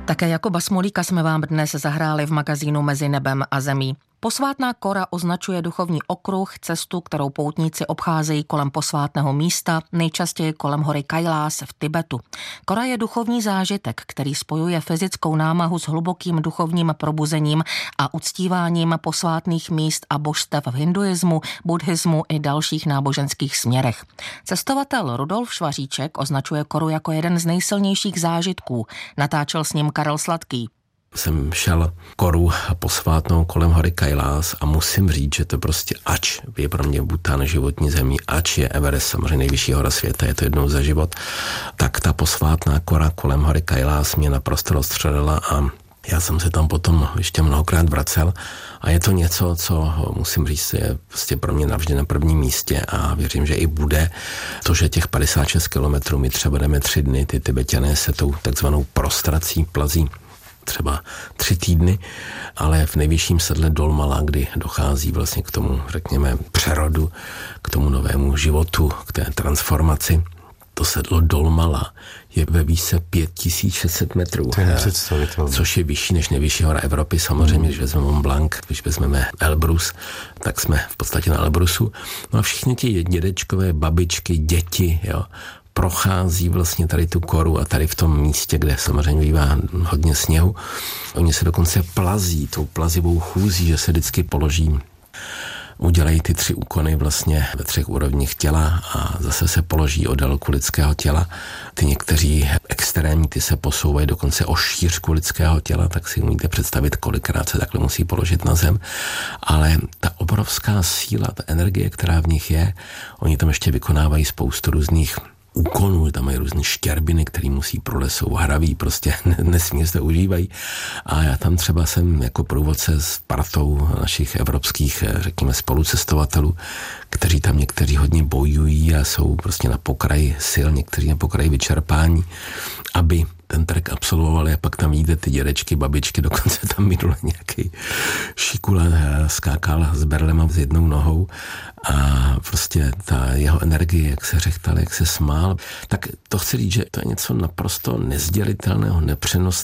Také Jakuba Smolíka jsme vám dnes zahráli v magazínu Mezi nebem a zemí. Posvátná Kora označuje duchovní okruh, cestu, kterou poutníci obcházejí kolem posvátného místa, nejčastěji kolem hory Kajlás v Tibetu. Kora je duchovní zážitek, který spojuje fyzickou námahu s hlubokým duchovním probuzením a uctíváním posvátných míst a božstev v hinduismu, buddhismu i dalších náboženských směrech. Cestovatel Rudolf Švaříček označuje Koru jako jeden z nejsilnějších zážitků. Natáčel s ním Karel Sladký. Jsem šel Koru posvátnou kolem hory Kajlás a musím říct, že to prostě ač je pro mě Bhútán životní zemí, ač je Everest samozřejmě nejvyšší hora světa, je to jednou za život, tak ta posvátná Kora kolem hory Kajlás mě naprosto rozstřelila a já jsem se tam potom ještě mnohokrát vracel a je to něco, co musím říct, je prostě pro mě navždy na prvním místě a věřím, že i bude. To, že těch 56 kilometrů my třeba jdeme 3 dny, ty Tibetané se tou takzvanou prostrací plazí třeba 3 týdny, ale v nejvyšším sedle Dolmala, kdy dochází vlastně k tomu, řekněme, přerodu, k tomu novému životu, k té transformaci. To sedlo Dolmala je ve výše 5600 metrů, což je vyšší než nejvyšší hora Evropy. Samozřejmě, když vezmeme Mont Blanc, když vezmeme Elbrus, tak jsme v podstatě na Elbrusu. No a všichni ti dědečkové, babičky, děti, jo, prochází vlastně tady tu Koru a tady v tom místě, kde samozřejmě bývá hodně sněhu. Oni se dokonce plazí tou plazivou chůzí, že se vždycky položí, udělají ty 3 úkony vlastně ve 3 úrovních těla a zase se položí o délku lidského těla. Ty někteří extrémní, ty se posouvají dokonce o šířku lidského těla, tak si umíte představit, kolikrát se takhle musí položit na zem. Ale ta obrovská síla, ta energie, která v nich je, oni tam ještě vykonávají spoustu různých úkonů, tam mají různé štěrbiny, které musí prolesou, hraví, prostě nesmírně se užívají. A já tam třeba jsem jako průvodce s partou našich evropských, řekněme, spolucestovatelů, kteří tam někteří hodně bojují a jsou prostě na pokraji sil, někteří na pokraji vyčerpání, aby ten trek absolvovali a pak tam vidíte ty dědečky, babičky, dokonce tam minule nějaký šikula skákal s berlema s jednou nohou a prostě ta jeho energie, jak se řechtal, jak se smál, tak to chci říct, že to je něco naprosto nezdělitelného, nepřenosného.